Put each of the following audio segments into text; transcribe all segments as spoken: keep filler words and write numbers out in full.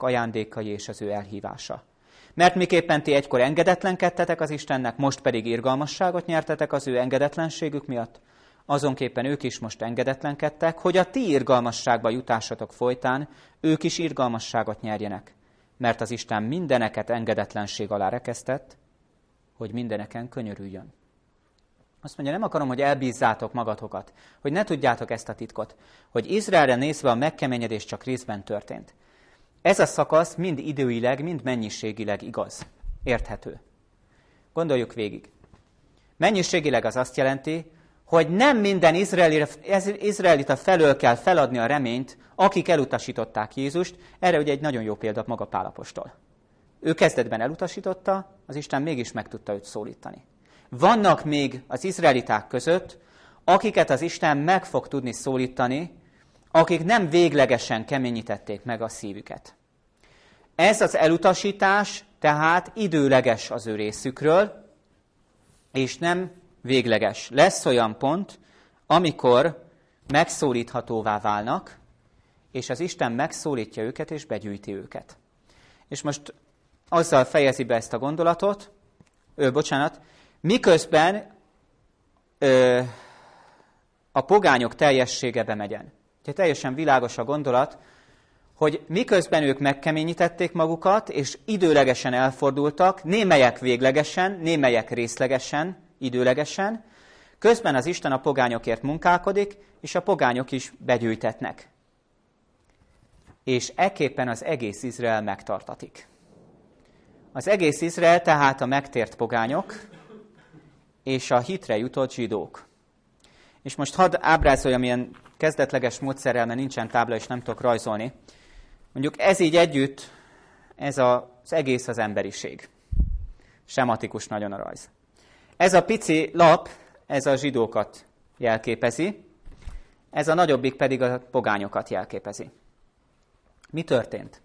ajándékai és az ő elhívása. Mert miképpen ti egykor engedetlenkedtetek az Istennek, most pedig irgalmasságot nyertetek az ő engedetlenségük miatt, azonképpen ők is most engedetlenkedtek, hogy a ti irgalmasságba jutásatok folytán ők is irgalmasságot nyerjenek. Mert az Isten mindeneket engedetlenség alá rekesztett, hogy mindeneken könyörüljön. Azt mondja, nem akarom, hogy elbízzátok magatokat, hogy ne tudjátok ezt a titkot, hogy Izraelre nézve a megkeményedés csak részben történt. Ez a szakasz mind időileg, mind mennyiségileg igaz. Érthető. Gondoljuk végig. Mennyiségileg az azt jelenti, hogy nem minden izraelita felől kell feladni a reményt, akik elutasították Jézust. Erre ugye egy nagyon jó példa maga Pál apostol. Ő kezdetben elutasította, az Isten mégis meg tudta őt szólítani. Vannak még az izraeliták között, akiket az Isten meg fog tudni szólítani, akik nem véglegesen keményítették meg a szívüket. Ez az elutasítás tehát időleges az ő részükről, és nem végleges. Lesz olyan pont, amikor megszólíthatóvá válnak, és az Isten megszólítja őket, és begyűjti őket. És most azzal fejezi be ezt a gondolatot, ő, bocsánat, miközben ö, a pogányok teljessége bemegyen. Ugye teljesen világos a gondolat, hogy miközben ők megkeményítették magukat, és időlegesen elfordultak, némelyek véglegesen, némelyek részlegesen, időlegesen, közben az Isten a pogányokért munkálkodik, és a pogányok is begyűjtetnek. És ekképpen az egész Izrael megtartatik. Az egész Izrael tehát a megtért pogányok, és a hitre jutott zsidók. És most hadd ábrázoljam ilyen kezdetleges módszerrel, mert nincsen tábla, és nem tudok rajzolni. Mondjuk ez így együtt, ez a, az egész az emberiség. Sematikus nagyon a rajz. Ez a pici lap, ez a zsidókat jelképezi, ez a nagyobbik pedig a pogányokat jelképezi. Mi történt?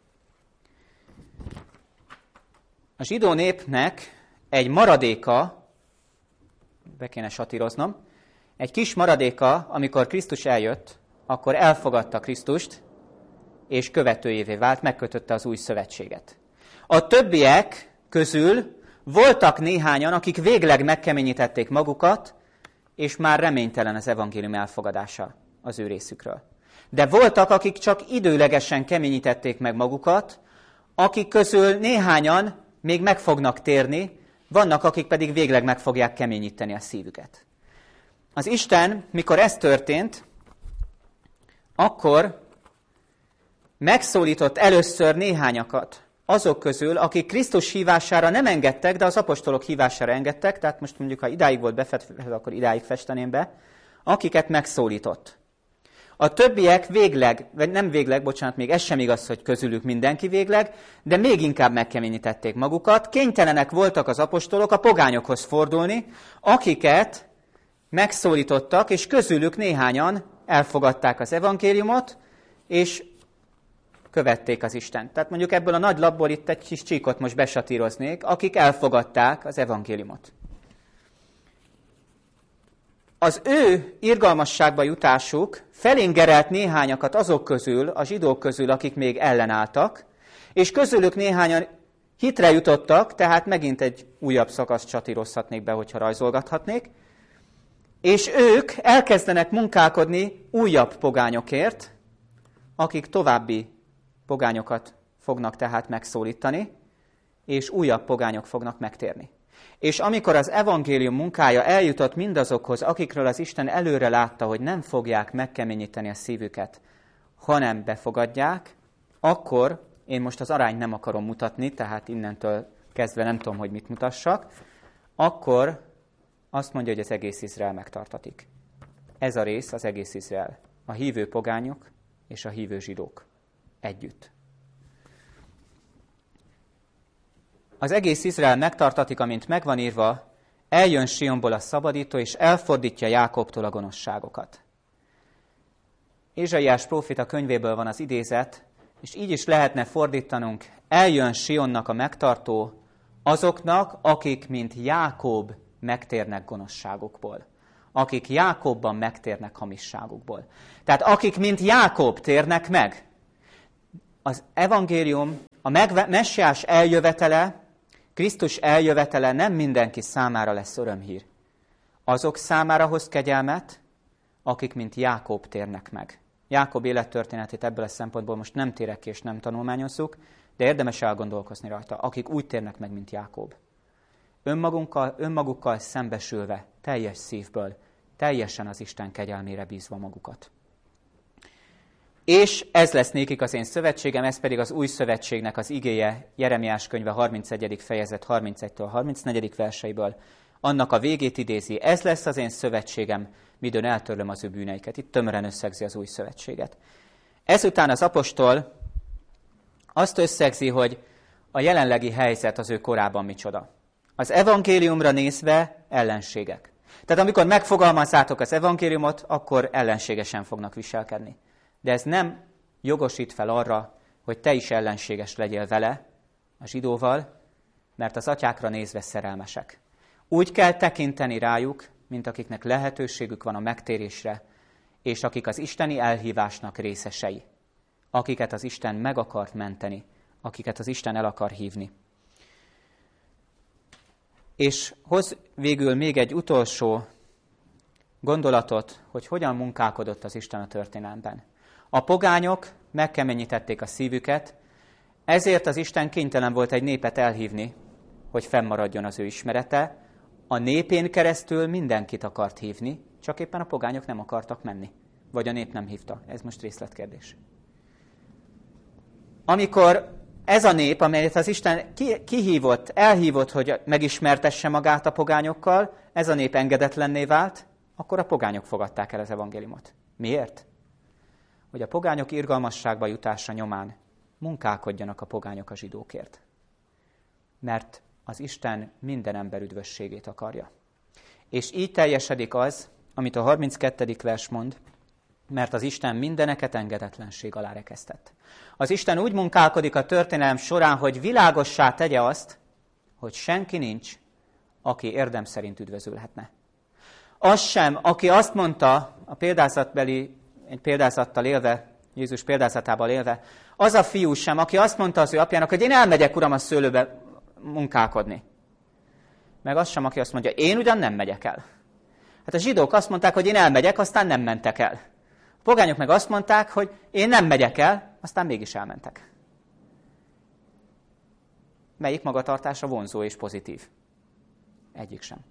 A zsidó népnek egy maradéka, be kéne satíroznom, egy kis maradéka, amikor Krisztus eljött, akkor elfogadta Krisztust, és követőjévé vált, megkötötte az új szövetséget. A többiek közül voltak néhányan, akik végleg megkeményítették magukat, és már reménytelen az evangélium elfogadása az ő részükről. De voltak, akik csak időlegesen keményítették meg magukat, akik közül néhányan még meg fognak térni, vannak, akik pedig végleg meg fogják keményíteni a szívüket. Az Isten, mikor ez történt, akkor megszólított először néhányakat azok közül, akik Krisztus hívására nem engedtek, de az apostolok hívására engedtek, tehát most mondjuk, ha idáig volt befestve, akkor idáig festeném be, akiket megszólított. A többiek végleg, vagy nem végleg, bocsánat, még ez sem igaz, hogy közülük mindenki végleg, de még inkább megkeményítették magukat. Kénytelenek voltak az apostolok a pogányokhoz fordulni, akiket megszólítottak, és közülük néhányan elfogadták az evangéliumot, és követték az Istent. Tehát mondjuk ebből a nagy lapból itt egy kis csíkot most besatíroznék, akik elfogadták az evangéliumot. Az ő irgalmasságba jutásuk felingerelt néhányakat azok közül, a zsidók közül, akik még ellenálltak, és közülük néhányan hitre jutottak, tehát megint egy újabb szakaszt csatírozhatnék be, hogyha rajzolgathatnék, és ők elkezdenek munkálkodni újabb pogányokért, akik további pogányokat fognak tehát megszólítani, és újabb pogányok fognak megtérni. És amikor az evangélium munkája eljutott mindazokhoz, akikről az Isten előre látta, hogy nem fogják megkeményíteni a szívüket, hanem befogadják, akkor, én most az arányt nem akarom mutatni, tehát innentől kezdve nem tudom, hogy mit mutassak, akkor azt mondja, hogy az egész Izrael megtartatik. Ez a rész az egész Izrael. A hívő pogányok és a hívő zsidók együtt. Az egész Izrael megtartatik, amint megvan írva, eljön Sionból a szabadító, és elfordítja Jákobtól a gonoszságokat. Ézsaiás próféta könyvéből van az idézet, és így is lehetne fordítanunk, eljön Sionnak a megtartó azoknak, akik, mint Jákob, megtérnek gonoszságukból. Akik Jákobban megtérnek hamisságukból. Tehát akik, mint Jákob, térnek meg. Az evangélium a messiás eljövetele, Krisztus eljövetele nem mindenki számára lesz örömhír. Azok számára hoz kegyelmet, akik mint Jákob térnek meg. Jákob élettörténetét ebből a szempontból most nem térek ki és nem tanulmányozzuk, de érdemes elgondolkozni rajta, akik úgy térnek meg, mint Jákob. Önmagunkkal, önmagukkal szembesülve, teljes szívből, teljesen az Isten kegyelmére bízva magukat. És ez lesz nékik az én szövetségem, ez pedig az új szövetségnek az igéje, Jeremiás könyve harmincegyedik fejezet harmincegytől harmincnegyedik verseiből. Annak a végét idézi, ez lesz az én szövetségem, midőn eltörlöm az ő bűneiket. Itt tömören összegzi az új szövetséget. Ezután az apostol azt összegzi, hogy a jelenlegi helyzet az ő korában micsoda. Az evangéliumra nézve ellenségek. Tehát amikor megfogalmazzátok az evangéliumot, akkor ellenségesen fognak viselkedni. De ez nem jogosít fel arra, hogy te is ellenséges legyél vele, a zsidóval, mert az atyákra nézve szerelmesek. Úgy kell tekinteni rájuk, mint akiknek lehetőségük van a megtérésre, és akik az isteni elhívásnak részesei, akiket az Isten meg akart menteni, akiket az Isten el akar hívni. És hoz végül még egy utolsó gondolatot, hogy hogyan munkálkodott az Isten a történelemben. A pogányok megkeményítették a szívüket, ezért az Isten kénytelen volt egy népet elhívni, hogy fennmaradjon az ő ismerete. A népén keresztül mindenkit akart hívni, csak éppen a pogányok nem akartak menni. Vagy a nép nem hívta. Ez most részletkérdés. Amikor ez a nép, amelyet az Isten kihívott, elhívott, hogy megismertesse magát a pogányokkal, ez a nép engedetlenné vált, akkor a pogányok fogadták el az evangéliumot. Miért? Hogy a pogányok irgalmasságba jutása nyomán munkálkodjanak a pogányok a zsidókért. Mert az Isten minden ember üdvösségét akarja. És így teljesedik az, amit a harminckettedik vers mond, mert az Isten mindeneket engedetlenség alá rekesztett. Az Isten úgy munkálkodik a történelem során, hogy világossá tegye azt, hogy senki nincs, aki érdem szerint üdvözülhetne. Az sem, aki azt mondta, a példázatbeli, egy példázattal élve, Jézus példázatával élve, az a fiú sem, aki azt mondta az ő apjának, hogy én elmegyek, uram, a szőlőbe munkálkodni. Meg az sem, aki azt mondja, én ugyan nem megyek el. Hát a zsidók azt mondták, hogy én elmegyek, aztán nem mentek el. A pogányok meg azt mondták, hogy én nem megyek el, aztán mégis elmentek. Melyik magatartása vonzó és pozitív? Egyik sem.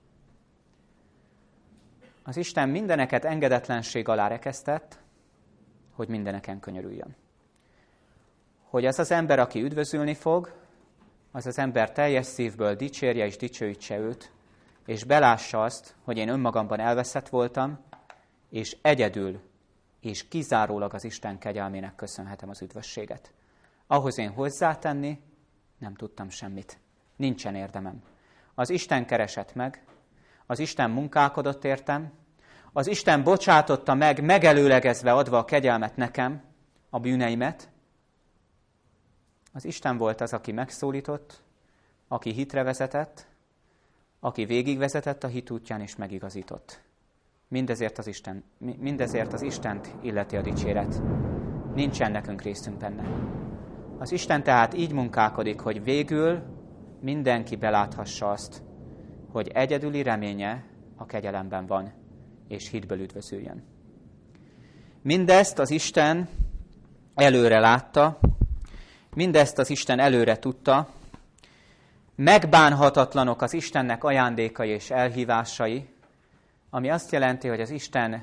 Az Isten mindeneket engedetlenség alá rekesztett, hogy mindeneken könyörüljön. Hogy az az ember, aki üdvözülni fog, az az ember teljes szívből dicsérje és dicsőítse őt, és belássa azt, hogy én önmagamban elveszett voltam, és egyedül és kizárólag az Isten kegyelmének köszönhetem az üdvösséget. Ahhoz én hozzátenni nem tudtam semmit. Nincsen érdemem. Az Isten keresett meg, az Isten munkálkodott értem, az Isten bocsátotta meg, megelőlegezve adva a kegyelmet nekem, a bűneimet. Az Isten volt az, aki megszólított, aki hitre vezetett, aki végigvezetett a hit útján és megigazított. Mindezért az, Isten, mindezért az Istent illeti a dicséret. Nincsen nekünk részünk benne. Az Isten tehát így munkálkodik, hogy végül mindenki beláthassa azt, hogy egyedüli reménye a kegyelemben van, és hitből üdvözüljön. Mindezt az Isten előre látta, mindezt az Isten előre tudta, megbánhatatlanok az Istennek ajándékai és elhívásai, ami azt jelenti, hogy az Isten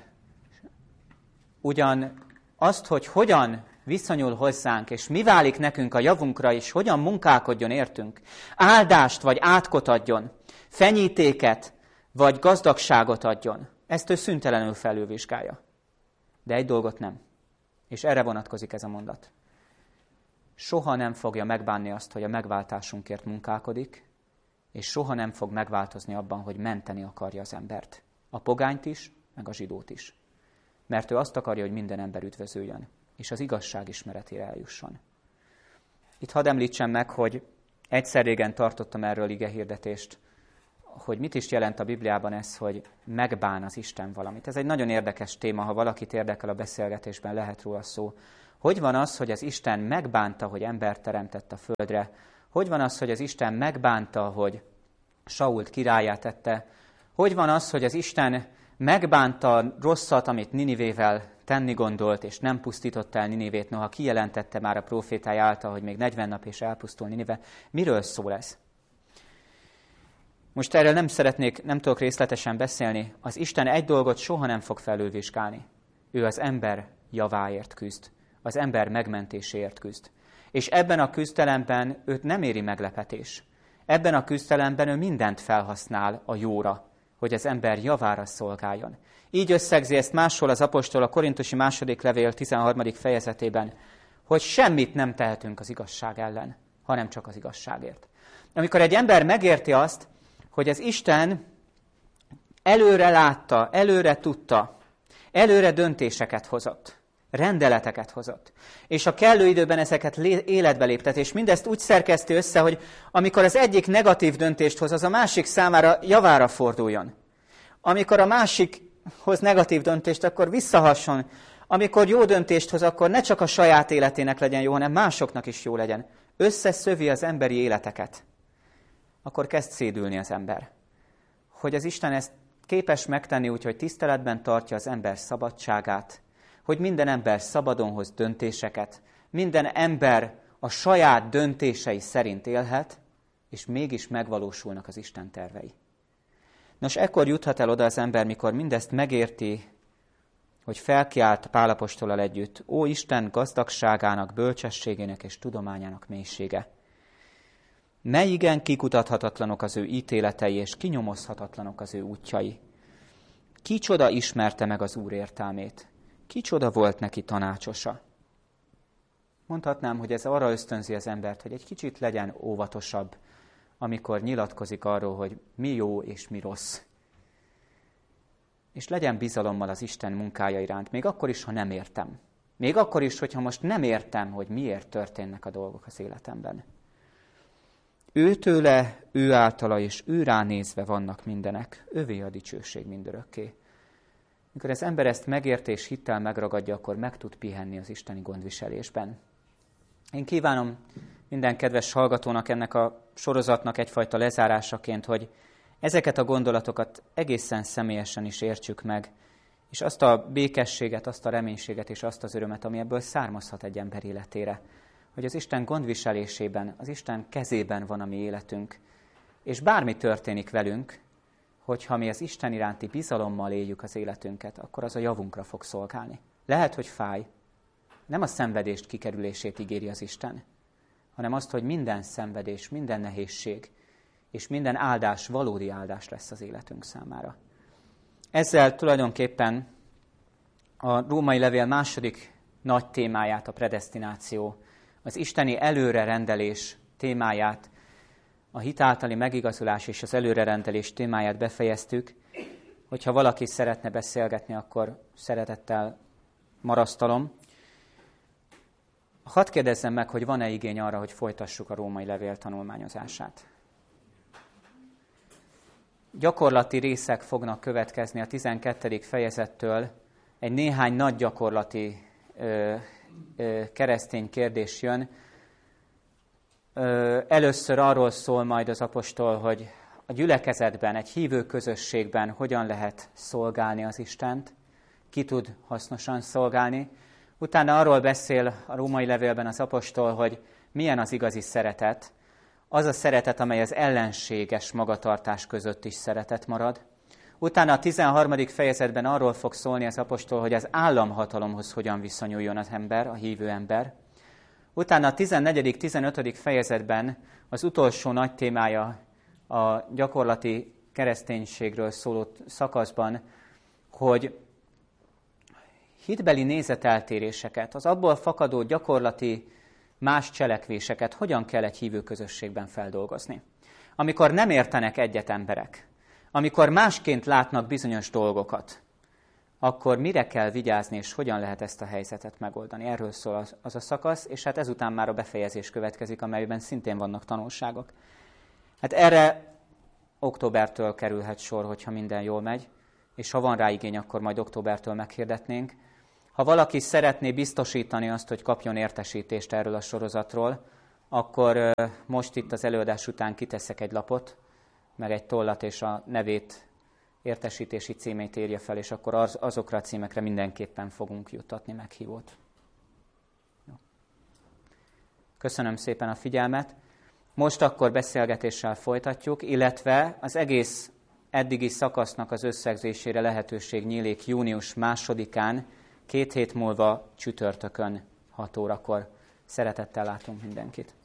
ugyan azt, hogy hogyan viszonyul hozzánk, és mi válik nekünk a javunkra, és hogyan munkálkodjon értünk, áldást vagy átkot adjon, fenyítéket vagy gazdagságot adjon, ezt ő szüntelenül felülvizsgálja. De egy dolgot nem. És erre vonatkozik ez a mondat. Soha nem fogja megbánni azt, hogy a megváltásunkért munkálkodik, és soha nem fog megváltozni abban, hogy menteni akarja az embert. A pogányt is, meg a zsidót is. Mert ő azt akarja, hogy minden ember üdvözüljön, és az igazság ismeretére eljusson. Itt hadd említsem meg, hogy egyszer régen tartottam erről igehirdetést, hogy mit is jelent a Bibliában ez, hogy megbán az Isten valamit. Ez egy nagyon érdekes téma, ha valakit érdekel a beszélgetésben, lehet róla szó, Hogy van az, hogy az Isten megbánta, hogy embert teremtett a földre? Hogy van az, hogy az Isten megbánta, hogy Sault királlyá tette? Hogy van az, hogy az Isten megbánta a rosszat, amit Ninivével tenni gondolt, és nem pusztította el Ninivét, noha kijelentette már a prófétája által, hogy még negyven nap és elpusztul Ninive? Miről szól ez? Most erről nem szeretnék, nem tudok részletesen beszélni. Az Isten egy dolgot soha nem fog felülvizsgálni. Ő az ember javáért küzd. Az ember megmentéséért küzd. És ebben a küzdelemben őt nem éri meglepetés. Ebben a küzdelemben ő mindent felhasznál a jóra, hogy az ember javára szolgáljon. Így összegzi ezt máshol az apostol a Korintusi második levél tizenharmadik fejezetében, hogy semmit nem tehetünk az igazság ellen, hanem csak az igazságért. Amikor egy ember megérti azt, hogy az Isten előre látta, előre tudta, előre döntéseket hozott, rendeleteket hozott, és a kellő időben ezeket életbe léptet, és mindezt úgy szerkeszti össze, hogy amikor az egyik negatív döntést hoz, az a másik számára javára forduljon. Amikor a másikhoz negatív döntést, akkor visszahasson. Amikor jó döntést hoz, akkor ne csak a saját életének legyen jó, hanem másoknak is jó legyen. Összeszövi az emberi életeket. Akkor kezd szédülni az ember. Hogy az Isten ezt képes megtenni úgy, hogy tiszteletben tartja az ember szabadságát, hogy minden ember szabadon hoz döntéseket, minden ember a saját döntései szerint élhet, és mégis megvalósulnak az Isten tervei. Nos, ekkor juthat el oda az ember, mikor mindezt megérti, hogy felkiált Pál apostolal együtt: Ó Isten gazdagságának, bölcsességének és tudományának mélysége! Mely igen kikutathatatlanok az ő ítéletei, és kinyomozhatatlanok az ő útjai. Kicsoda ismerte meg az Úr értelmét? Kicsoda volt neki tanácsosa? Mondhatnám, hogy ez arra ösztönzi az embert, hogy egy kicsit legyen óvatosabb, amikor nyilatkozik arról, hogy mi jó és mi rossz. És legyen bizalommal az Isten munkája iránt, még akkor is, ha nem értem. Még akkor is, hogyha most nem értem, hogy miért történnek a dolgok az életemben. Őtőle, ő általa és ő ránézve vannak mindenek, övé a dicsőség mindörökké. Mikor az ember ezt megérti és hittel megragadja, akkor meg tud pihenni az isteni gondviselésben. Én kívánom minden kedves hallgatónak ennek a sorozatnak egyfajta lezárásaként, hogy ezeket a gondolatokat egészen személyesen is értsük meg, és azt a békességet, azt a reménységet és azt az örömet, ami ebből származhat egy ember életére, hogy az Isten gondviselésében, az Isten kezében van a mi életünk, és bármi történik velünk, hogyha mi az Isten iránti bizalommal éljük az életünket, akkor az a javunkra fog szolgálni. Lehet, hogy fáj, nem a szenvedést kikerülését ígéri az Isten, hanem azt, hogy minden szenvedés, minden nehézség és minden áldás valódi áldás lesz az életünk számára. Ezzel tulajdonképpen a római levél második nagy témáját, a predesztináció, az isteni előrerendelés témáját, a hit általi megigazulás és az előrerendelés témáját befejeztük. Hogyha valaki szeretne beszélgetni, akkor szeretettel marasztalom. Hadd kérdezzem meg, hogy van-e igény arra, hogy folytassuk a római levél tanulmányozását. Gyakorlati részek fognak következni a tizenkettedik fejezettől. Egy néhány nagy gyakorlati ö, ö, keresztény kérdés jön. Ö, először arról szól majd az apostol, hogy a gyülekezetben, egy hívő közösségben hogyan lehet szolgálni az Istent, ki tud hasznosan szolgálni. Utána arról beszél a római levélben az apostol, hogy milyen az igazi szeretet, az a szeretet, amely az ellenséges magatartás között is szeretet marad. Utána a tizenharmadik fejezetben arról fog szólni az apostol, hogy az államhatalomhoz hogyan viszonyuljon az ember, a hívő ember. Utána a tizennegyedik tizenötödik fejezetben az utolsó nagy témája a gyakorlati kereszténységről szóló szakaszban, hogy hitbeli nézeteltéréseket, az abból fakadó gyakorlati más cselekvéseket hogyan kell egy hívő közösségben feldolgozni. Amikor nem értenek egyet emberek, amikor másként látnak bizonyos dolgokat, akkor mire kell vigyázni, és hogyan lehet ezt a helyzetet megoldani. Erről szól az, az a szakasz, és hát ezután már a befejezés következik, amelyben szintén vannak tanulságok. Hát erre októbertől kerülhet sor, hogyha minden jól megy, és ha van rá igény, akkor majd októbertől meghirdetnénk. Ha valaki szeretné biztosítani azt, hogy kapjon értesítést erről a sorozatról, akkor most itt az előadás után kiteszek egy lapot, meg egy tollat, és a nevét, értesítési címét írja fel, és akkor az, azokra a címekre mindenképpen fogunk juttatni meghívót. Köszönöm szépen a figyelmet. Most akkor beszélgetéssel folytatjuk, illetve az egész eddigi szakasznak az összegzésére lehetőség nyílik június másodikán, két hét múlva csütörtökön hat órakor. Szeretettel látunk mindenkit.